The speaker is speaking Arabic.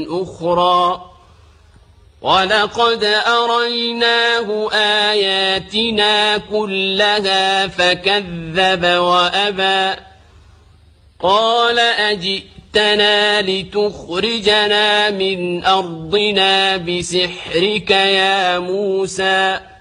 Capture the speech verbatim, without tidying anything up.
أخرى ولقد أريناه آياتنا كلها فكذب وأبى قال أجئتنا لتخرجنا من أرضنا بسحرك يا موسى